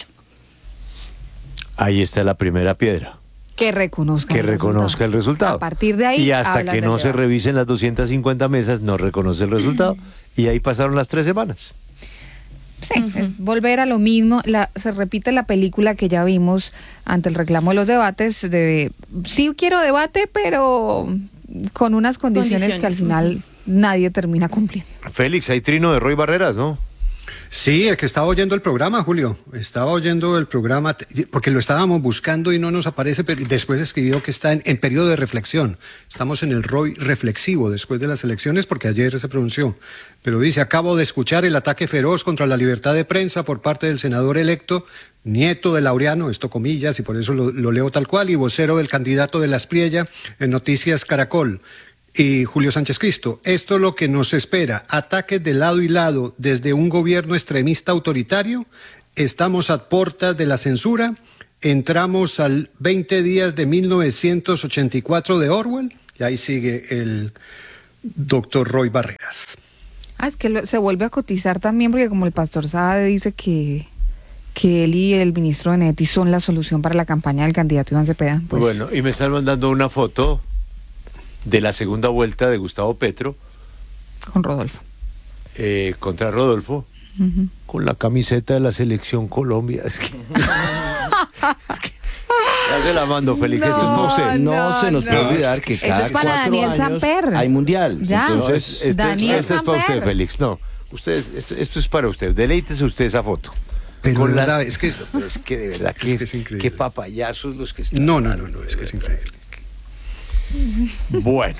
Ahí está la primera piedra. Que reconozca Que el reconozca el resultado. A partir de ahí Y hasta hablan que del no se debate. revisen las doscientas cincuenta mesas, no reconoce el resultado. Y ahí pasaron las tres semanas. Sí, es volver a lo mismo. La, se repite la película que ya vimos ante el reclamo de los debates de sí quiero debate, pero con unas condiciones, que al Condiciones, final nadie termina cumpliendo. Félix, hay trino de Roy Barreras, ¿no? Sí, el que estaba oyendo el programa, Julio. Estaba oyendo el programa t- porque lo estábamos buscando y no nos aparece, pero después escribió que está en, en periodo de reflexión. Estamos en el R O I reflexivo después de las elecciones porque ayer se pronunció. Pero dice, acabo de escuchar el ataque feroz contra la libertad de prensa por parte del senador electo, nieto de Laureano, esto comillas, y por eso lo, lo leo tal cual, y vocero del candidato de la Espriella en Noticias Caracol. Y Julio Sánchez Cristo, esto es lo que nos espera, ataques de lado y lado desde un gobierno extremista autoritario, estamos a puertas de la censura, entramos al veinte días de mil novecientos ochenta y cuatro de Orwell, y ahí sigue el doctor Roy Barreras. Ah, es que lo- se vuelve a cotizar también porque como el pastor Saade dice que, que él y el ministro Benedetti son la solución para la campaña del candidato Iván Cepeda. Pues, Bueno, y me están mandando una foto de la segunda vuelta de Gustavo Petro con Rodolfo. eh, contra Rodolfo, Ujú. con la camiseta de la selección Colombia. Es que, es que ya se la mando, Félix. Esto es para usted. No, se nos puede olvidar que Eso cada es para cuatro Daniel años Samper. hay mundial. Ya. Entonces, Esto, Daniel esto es para usted, Samper. Félix. No, ustedes, esto, esto es para usted. Deleítese usted esa foto. Pero Con de la- verdad, es que... Pero es que de verdad, Es que, que es increíble. qué papayazos los que están. No, no, no, no, es que es increíble. Bueno,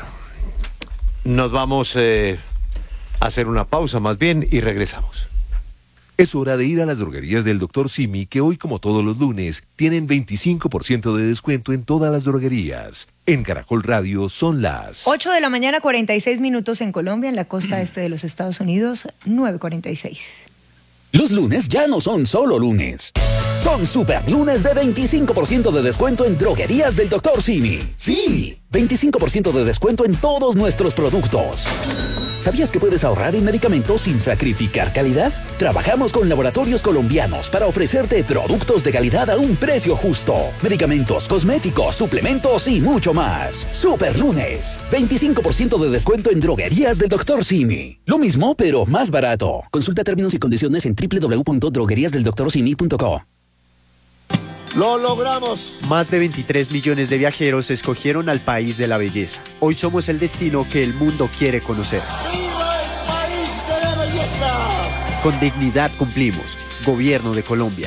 nos vamos eh, a hacer una pausa más bien y regresamos. Es hora de ir a las droguerías del doctor Simi, que hoy, como todos los lunes, tienen veinticinco por ciento de descuento en todas las droguerías. En Caracol Radio son las ocho de la mañana, cuarenta y seis minutos en Colombia, en la costa este de los Estados Unidos, nueve cuarenta y seis. Los lunes ya no son solo lunes. Son super lunes de veinticinco por ciento de descuento en droguerías del doctor Simi. Sí, veinticinco por ciento de descuento en todos nuestros productos. ¿Sabías que puedes ahorrar en medicamentos sin sacrificar calidad? Trabajamos con laboratorios colombianos para ofrecerte productos de calidad a un precio justo. Medicamentos, cosméticos, suplementos y mucho más. Super lunes, veinticinco por ciento de descuento en droguerías del doctor Simi. Lo mismo, pero más barato. Consulta términos y condiciones en doble u doble u doble u punto droguerías del doctor simi punto co. ¡Lo logramos! Más de veintitrés millones de viajeros escogieron al país de la belleza. Hoy somos el destino que el mundo quiere conocer. ¡Viva el país de la belleza! Con dignidad cumplimos. Gobierno de Colombia.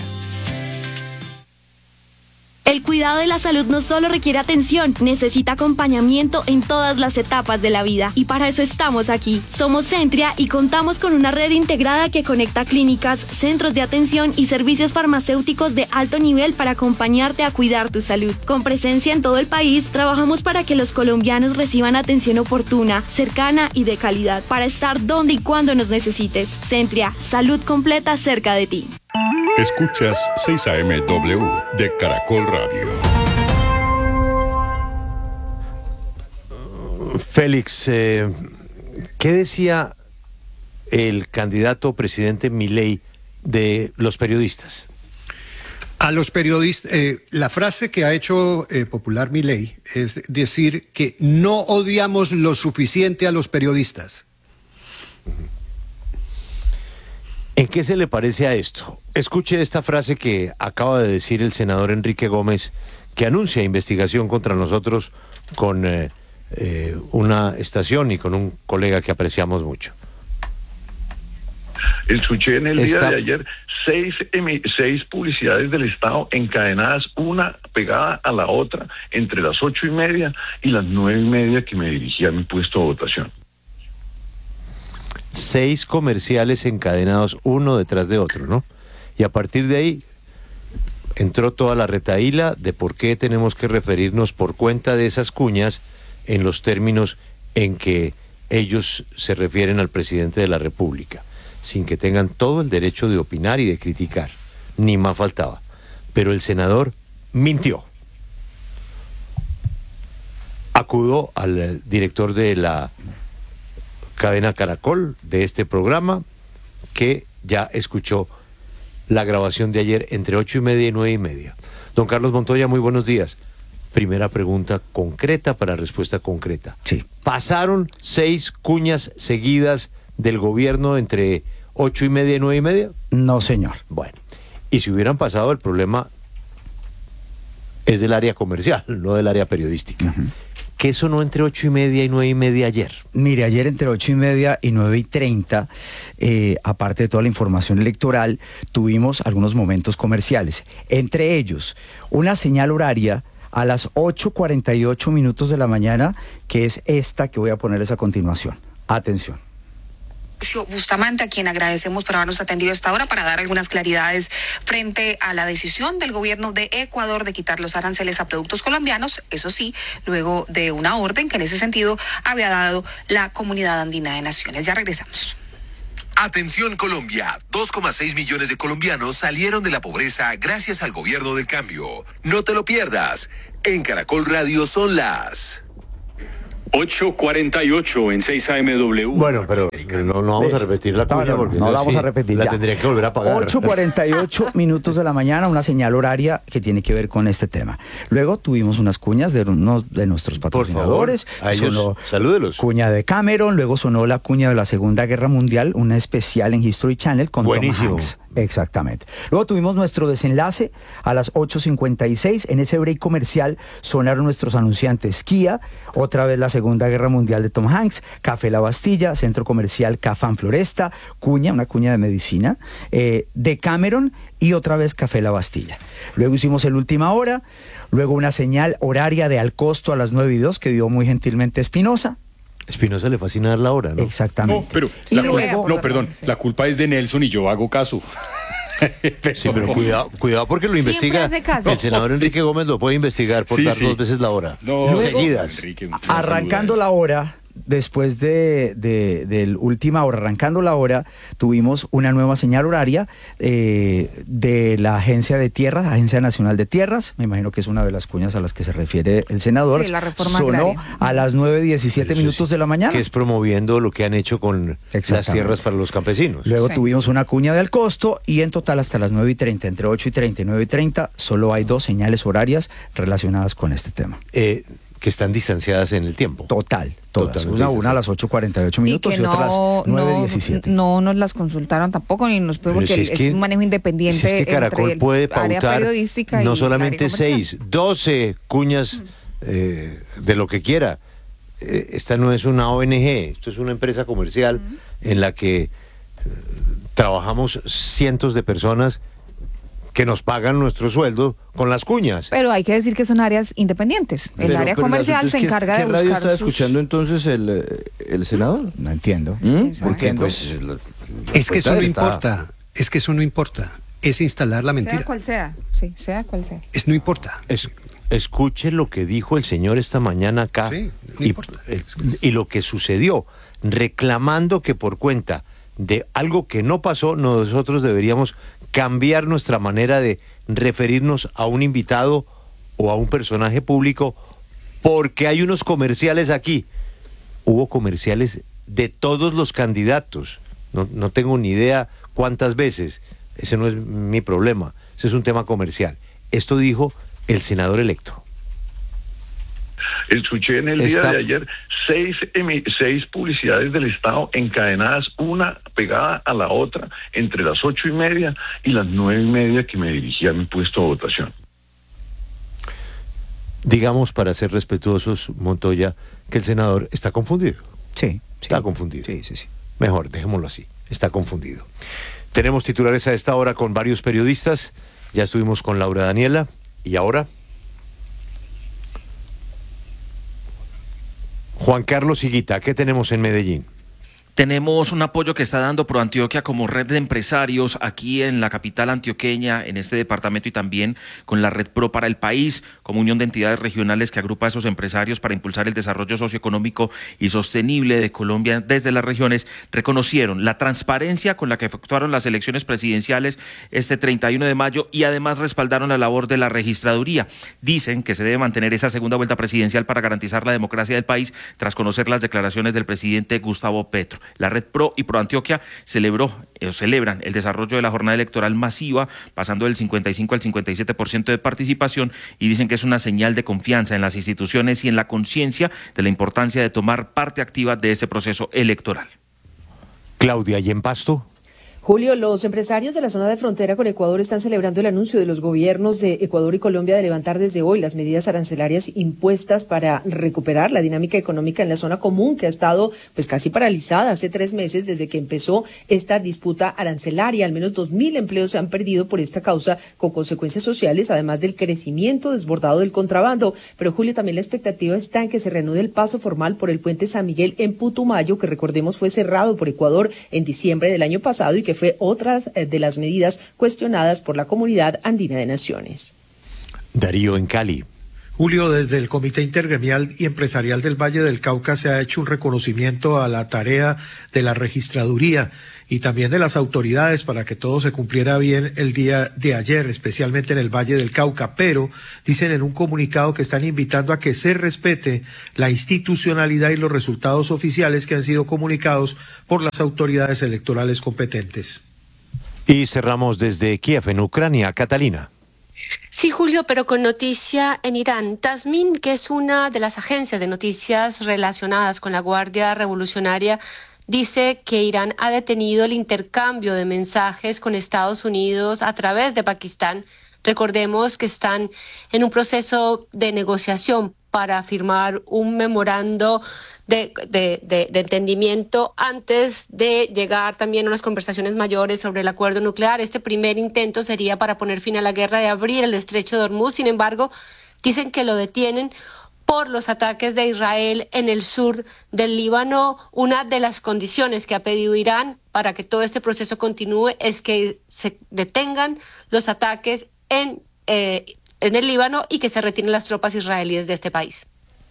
El cuidado de la salud no solo requiere atención, necesita acompañamiento en todas las etapas de la vida. Y para eso estamos aquí. Somos Centria y contamos con una red integrada que conecta clínicas, centros de atención y servicios farmacéuticos de alto nivel para acompañarte a cuidar tu salud. Con presencia en todo el país, trabajamos para que los colombianos reciban atención oportuna, cercana y de calidad, para estar donde y cuando nos necesites. Centria, salud completa cerca de ti. Escuchas seis A M W de Caracol Radio. Félix, eh, ¿qué decía el candidato presidente Milei de los periodistas? A los periodistas, eh, la frase que ha hecho eh, popular Milei es decir que no odiamos lo suficiente a los periodistas. ¿En qué se le parece a esto? Escuche esta frase que acaba de decir el senador Enrique Gómez, que anuncia investigación contra nosotros con eh, eh, una estación y con un colega que apreciamos mucho. Escuché en el día Está... de ayer seis, seis publicidades del Estado encadenadas, una pegada a la otra, entre las ocho y media y las nueve y media que me dirigí a mi puesto de votación. Seis comerciales encadenados uno detrás de otro, ¿no? Y a partir de ahí entró toda la retahíla de por qué tenemos que referirnos por cuenta de esas cuñas en los términos en que ellos se refieren al presidente de la República, sin que tengan todo el derecho de opinar y de criticar, ni más faltaba. Pero el senador mintió. Acudó al director de la cadena Caracol de este programa, que ya escuchó la grabación de ayer entre ocho y media y nueve y media. Don Carlos Montoya, muy buenos días. Primera pregunta concreta para respuesta concreta. Sí. ¿Pasaron seis cuñas seguidas del gobierno entre ocho y media y nueve y media? No, señor. Bueno, y si hubieran pasado, el problema es del área comercial, no del área periodística. Uh-huh. ¿Qué sonó entre ocho y media y nueve y media ayer? Mire, ayer entre ocho y media y nueve y treinta, eh, aparte de toda la información electoral, tuvimos algunos momentos comerciales. Entre ellos, una señal horaria a las ocho cuarenta y ocho minutos de la mañana, que es esta que voy a ponerles a continuación. Atención. Bustamante, a quien agradecemos por habernos atendido a esta hora para dar algunas claridades frente a la decisión del gobierno de Ecuador de quitar los aranceles a productos colombianos, eso sí, luego de una orden que en ese sentido había dado la Comunidad Andina de Naciones. Ya regresamos. Atención Colombia, dos coma seis millones de colombianos salieron de la pobreza gracias al gobierno del cambio. No te lo pierdas. En Caracol Radio son las ocho cuarenta y ocho en seis A M W. Bueno, pero no, no vamos a repetir la cuña, no, no, porque no la vamos a repetir. La ya. tendría que volver a pagar. ocho cuarenta y ocho minutos de la mañana, una señal horaria que tiene que ver con este tema. Luego tuvimos unas cuñas de uno de nuestros patrocinadores. Por favor, a ellos, sonó salúdelos. Cuña de Cameron, luego sonó la cuña de la Segunda Guerra Mundial, una especial en History Channel con Buenísimo. Tom Hanks. Exactamente. Luego tuvimos nuestro desenlace a las ocho cincuenta y seis. En ese break comercial sonaron nuestros anunciantes Kia, otra vez la Segunda Guerra Mundial de Tom Hanks, Café La Bastilla, Centro Comercial Cafán Floresta, cuña, una cuña de medicina, eh, de Cameron y otra vez Café La Bastilla. Luego hicimos el Última Hora, luego una señal horaria de Al Costo a las nueve y dos que dio muy gentilmente Espinosa. Espinosa le fascina dar la hora, ¿no? Exactamente. No, pero Y la luego- culpa, no, perdón, Sí. la culpa es de Nelson y yo hago caso. Pero, sí, pero cuidado, cuidado porque lo Siempre investiga. hace caso. El senador Enrique Gómez lo puede investigar por Sí, dar sí. dos veces la hora. No, seguidas. Enrique, no Arrancando la hora, después de, de, del última hora, arrancando la hora, tuvimos una nueva señal horaria eh, de la Agencia de Tierras, Agencia Nacional de Tierras, me imagino que es una de las cuñas a las que se refiere el senador. Sí, la reforma Sonó agraria. a las nueve diecisiete minutos de la mañana. Que es promoviendo lo que han hecho con las Exactamente. tierras para los campesinos. Luego Sí. tuvimos una cuña de al costo y en total hasta las nueve y treinta, entre ocho y treinta y nueve y treinta, solo hay dos señales horarias relacionadas con este tema. Eh, que están distanciadas en el tiempo. Total, todas. Totalmente Una, una a las ocho cuarenta y ocho minutos y, y que otra a las no, nueve no, diecisiete. no nos las consultaron tampoco ni nos Pero porque si es, es que- un manejo independiente Si es que Caracol entre el puede área pautar periodística y no el solamente área comercial. seis, doce cuñas eh, de lo que quiera. Eh, esta no es una O N G, esto es una empresa comercial en la que eh, trabajamos cientos de personas que nos pagan nuestro sueldo con las cuñas. Pero hay que decir que son áreas independientes. El Pero- área pero el comercial asunto se es que- encarga ¿qué de radio buscar está sus- escuchando entonces el, eh, el senador? No entiendo. ¿Mm? Exacto. Porque Entiendo. pues la- la Es que eso no respuesta está- importa. Es que eso no importa. Es instalar la Sea mentira. cual sea, sí, sea cual sea. Es no importa. Es- escuche lo que dijo el señor esta mañana acá Sí, no y, importa. eh, y lo que sucedió, reclamando que por cuenta de algo que no pasó, nosotros deberíamos cambiar nuestra manera de referirnos a un invitado o a un personaje público, porque hay unos comerciales aquí. Hubo comerciales de todos los candidatos. No, no tengo ni idea cuántas veces. Ese no es mi problema. Ese es un tema comercial. Esto dijo el senador electo. Escuché en el día Está- de ayer seis, emi- seis publicidades del Estado encadenadas, una pegada a la otra, entre las ocho y media y las nueve y media que me dirigía a mi puesto de votación. Digamos, para ser respetuosos, Montoya, que el senador está confundido. Sí, Está confundido. sí, sí, sí. Mejor, dejémoslo así. Está confundido. Tenemos titulares a esta hora con varios periodistas. Ya estuvimos con Laura Daniela. ¿Y ahora? Juan Carlos Higuita, ¿qué tenemos en Medellín? Tenemos un apoyo que está dando ProAntioquia como red de empresarios aquí en la capital antioqueña, en este departamento, y también con la Red Pro para el país, como unión de entidades regionales que agrupa a esos empresarios para impulsar el desarrollo socioeconómico y sostenible de Colombia desde las regiones. Reconocieron la transparencia con la que efectuaron las elecciones presidenciales este treinta y uno de mayo y además respaldaron la labor de la registraduría. Dicen que se debe mantener esa segunda vuelta presidencial para garantizar la democracia del país tras conocer las declaraciones del presidente Gustavo Petro. La Red Pro y ProAntioquia celebró, eh, celebran el desarrollo de la jornada electoral masiva, pasando del cincuenta y cinco al cincuenta y siete por ciento de participación, y dicen que es una señal de confianza en las instituciones y en la conciencia de la importancia de tomar parte activa de este proceso electoral. Claudia, ¿y en Pasto? Julio, los empresarios de la zona de frontera con Ecuador están celebrando el anuncio de los gobiernos de Ecuador y Colombia de levantar desde hoy las medidas arancelarias impuestas para recuperar la dinámica económica en la zona común, que ha estado pues casi paralizada hace tres meses desde que empezó esta disputa arancelaria. Al menos dos mil empleos se han perdido por esta causa, con consecuencias sociales, además del crecimiento desbordado del contrabando. Pero, Julio, también la expectativa está en que se reanude el paso formal por el puente San Miguel en Putumayo, que recordemos fue cerrado por Ecuador en diciembre del año pasado y que fue otra de las medidas cuestionadas por la Comunidad Andina de Naciones. Darío, en Cali. Julio, desde el Comité Intergremial y Empresarial del Valle del Cauca se ha hecho un reconocimiento a la tarea de la registraduría y también de las autoridades para que todo se cumpliera bien el día de ayer, especialmente en el Valle del Cauca, pero dicen en un comunicado que están invitando a que se respete la institucionalidad y los resultados oficiales que han sido comunicados por las autoridades electorales competentes. Y cerramos desde Kiev, en Ucrania. Catalina. Sí, Julio, pero con noticia en Irán. Tasmin, que es una de las agencias de noticias relacionadas con la Guardia Revolucionaria, dice que Irán ha detenido el intercambio de mensajes con Estados Unidos a través de Pakistán. Recordemos que están en un proceso de negociación para firmar un memorando de, de, de, de entendimiento antes de llegar también a unas conversaciones mayores sobre el acuerdo nuclear. Este primer intento sería para poner fin a la guerra de abrir el estrecho de Hormuz. Sin embargo, dicen que lo detienen por los ataques de Israel en el sur del Líbano. Una de las condiciones que ha pedido Irán para que todo este proceso continúe es que se detengan los ataques en, eh, en el Líbano y que se retiren las tropas israelíes de este país.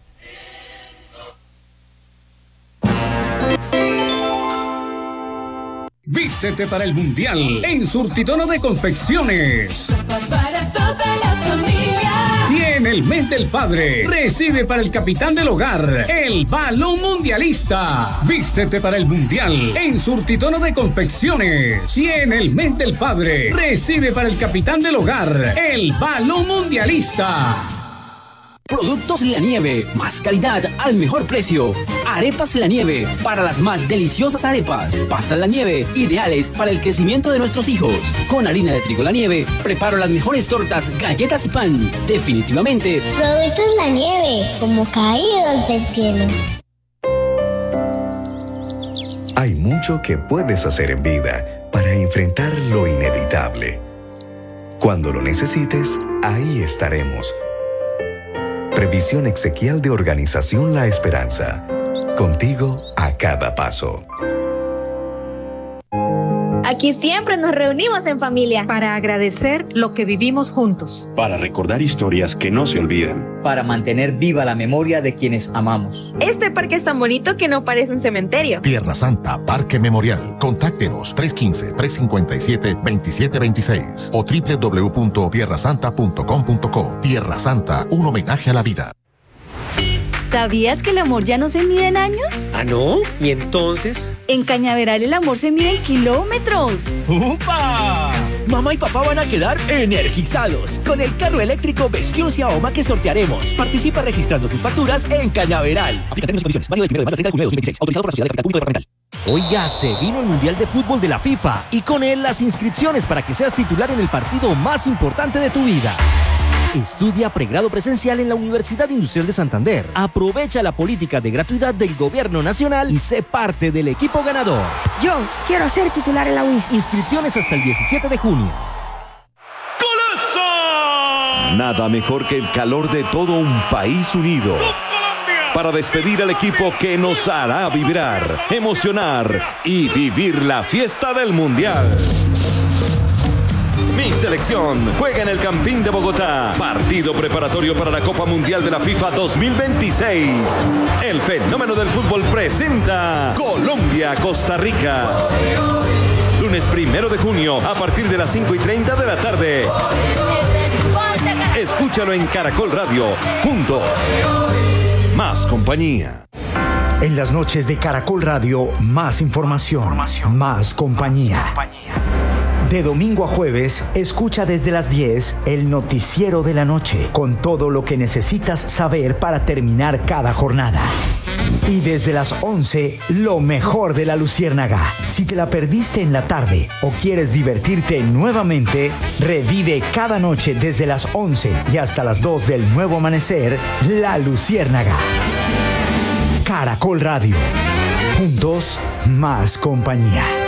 Vístete para el Mundial en Surtitono de Confecciones. Para toda la familia. Tiene el mes del padre. Recibe para el capitán del hogar el balón mundialista. Vístete para el Mundial en Surtitono de Confecciones. Tiene el mes del padre. Recibe para el capitán del hogar el balón mundialista. Productos La Nieve, más calidad al mejor precio. Arepas La Nieve, para las más deliciosas arepas. Pastas La Nieve, ideales para el crecimiento de nuestros hijos. Con harina de trigo La Nieve, preparo las mejores tortas, galletas y pan. Definitivamente. Productos La Nieve, como caídos del cielo. Hay mucho que puedes hacer en vida para enfrentar lo inevitable. Cuando lo necesites, ahí estaremos. Previsión exequial de Organización La Esperanza. Contigo a cada paso. Aquí siempre nos reunimos en familia para agradecer lo que vivimos juntos. Para recordar historias que no se olvidan. Para mantener viva la memoria de quienes amamos. Este parque es tan bonito que no parece un cementerio. Tierra Santa Parque Memorial. Contáctenos tres uno cinco, tres cinco siete, dos siete dos seis o doble u doble u doble u punto tierra santa punto com punto co. Tierra Santa, un homenaje a la vida. ¿Sabías que el amor ya no se mide en años? ¿Ah, no? ¿Y entonces? En Cañaveral el amor se mide en kilómetros. ¡Upa! Mamá y papá van a quedar energizados con el carro eléctrico Vestion Xiaoma que sortearemos. Participa registrando tus facturas en Cañaveral. Aplica términos y condiciones. Válido del primero de mayo al treinta de junio de dos mil veintiséis. Autorizado por la Sociedad de Capital Público Departamental. Oiga, se vino el Mundial de Fútbol de la FIFA y con él las inscripciones para que seas titular en el partido más importante de tu vida. Estudia pregrado presencial en la Universidad Industrial de Santander. Aprovecha la política de gratuidad del Gobierno Nacional y sé parte del equipo ganador. Yo quiero ser titular en la U I S. Inscripciones hasta el diecisiete de junio. ¡Golazo! Nada mejor que el calor de todo un país unido. Para despedir al equipo que nos hará vibrar, emocionar y vivir la fiesta del Mundial. Mi selección juega en el Campín de Bogotá. Partido preparatorio para la Copa Mundial de la FIFA dos mil veintiséis. El fenómeno del fútbol presenta Colombia-Costa Rica. Lunes primero de junio a partir de las cinco y treinta de la tarde. Escúchalo en Caracol Radio. Juntos. Más compañía. En las noches de Caracol Radio, más información, información. Más compañía. Más compañía. De domingo a jueves, escucha desde las diez el noticiero de la noche, con todo lo que necesitas saber para terminar cada jornada. Y desde las once, lo mejor de la Luciérnaga. Si te la perdiste en la tarde o quieres divertirte nuevamente, revive cada noche desde las once y hasta las dos del nuevo amanecer, La Luciérnaga. Caracol Radio. Juntos, más compañía.